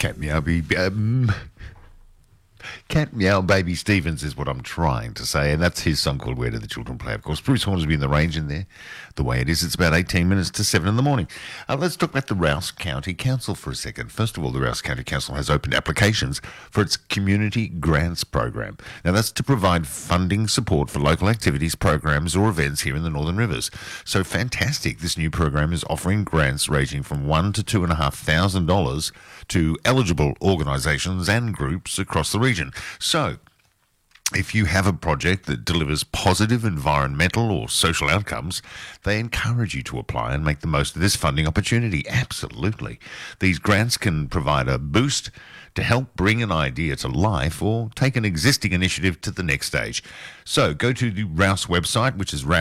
Cat Meow Cat Meow Baby Stevens is what I'm trying to say, and that's his song called Where Do the Children Play. Of course, Bruce Hornsby in the range in there. The way it is, it's about 18 minutes to 7 in the morning. Let's talk about the Rouse County Council for a second. First of all, the Rouse County Council has opened applications for its Community Grants Program. Now, that's to provide funding support for local activities, programs or events here in the Northern Rivers. So fantastic. This new program is offering grants ranging from $1,000 to $2,500 to eligible organisations and groups across the region. So, if you have a project that delivers positive environmental or social outcomes, they encourage you to apply and make the most of this funding opportunity. Absolutely. These grants can provide a boost to help bring an idea to life or take an existing initiative to the next stage. So go to the Rouse website, which is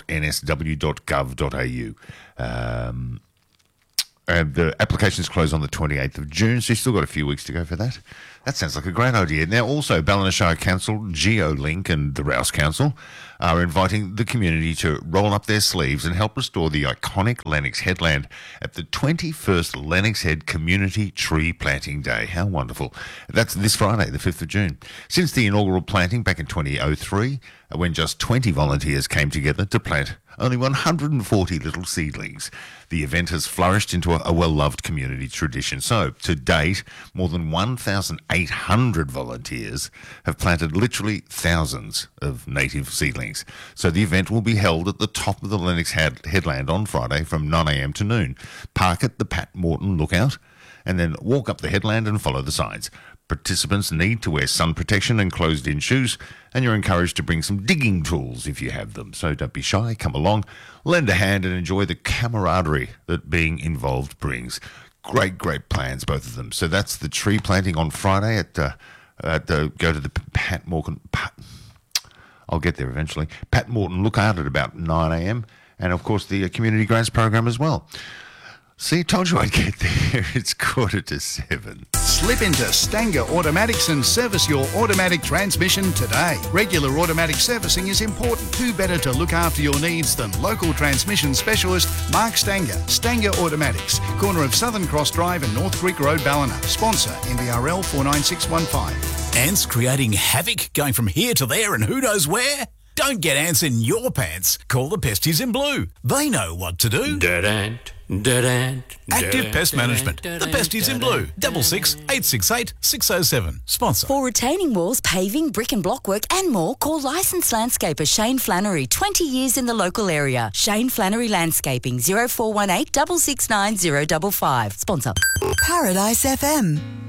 rouse.nsw.gov.au. And the applications close on the 28th of June, so you've still got a few weeks to go for that. That sounds like a great idea. Now, also, Ballina Shire Council, GeoLink and the Rouse Council are inviting the community to roll up their sleeves and help restore the iconic Lennox Headland at the 21st Lennox Head Community Tree Planting Day. How wonderful. That's this Friday, the 5th of June. Since the inaugural planting back in 2003, when just 20 volunteers came together to plant only 140 little seedlings, the event has flourished into a well-loved community tradition. So, to date, more than 1,800 volunteers have planted literally thousands of native seedlings. So the event will be held at the top of the Lennox Headland on Friday from 9 a.m. to noon. Park at the Pat Morton Lookout and then walk up the headland and follow the signs. Participants need to wear sun protection and closed-in shoes, and you're encouraged to bring some digging tools if you have them. So don't be shy, come along, lend a hand and enjoy the camaraderie that being involved brings. Great plans, both of them. So that's the tree planting on Friday go to the Pat Morton, I'll get there eventually, Pat Morton Lookout at about 9 a.m, and of course the Community Grants Program as well. See, told you I'd get there. It's 7:15. Slip into Stanger Automatics and service your automatic transmission today. Regular automatic servicing is important. Who better to look after your needs than local transmission specialist Mark Stanger? Stanger Automatics, corner of Southern Cross Drive and North Creek Road, Ballina. Sponsor NBRL 49615. Ants creating havoc, going from here to there and who knows where? Don't get ants in your pants. Call the Pesties in Blue. They know what to do. Active Pest Management. The Pesties in Blue. 66 868 607. Sponsor. For retaining walls, paving, brick and block work and more, call licensed landscaper Shane Flannery. 20 years in the local area. Shane Flannery Landscaping. 0418 669 055. Sponsor. Paradise FM.